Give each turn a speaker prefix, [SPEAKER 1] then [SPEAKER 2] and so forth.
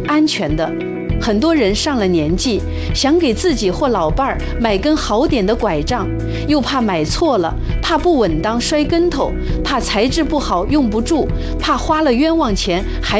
[SPEAKER 1] 安全的。很多人上了年纪，想给自己或老伴儿买根好点的拐杖，又怕买错了，怕不稳当摔跟头，怕材质不好用不住，怕花了冤枉钱还